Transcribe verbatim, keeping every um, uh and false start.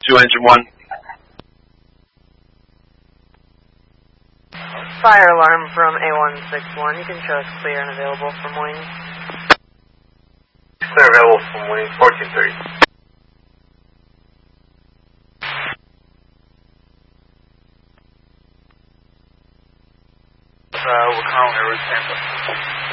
two engine one. Fire alarm from A one six one. You can show us clear and available from wing. Clear available from wing, fourteen thirty. Uh, we're calling Aero Tampa.